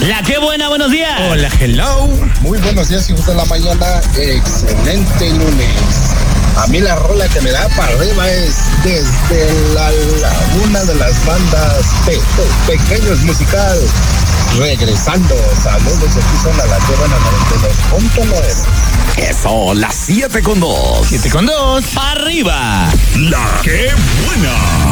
La Qué Buena, buenos días. Hola, hello. Muy buenos días, hijos de la mañana. Excelente lunes. A mí la rola que me da para arriba es Desde la Laguna de las Bandas Pequeños Musical. Regresando, saludos, aquí son a La Qué Buena 92.9. Eso, las 7:2. 7:2. Arriba. La Qué Buena.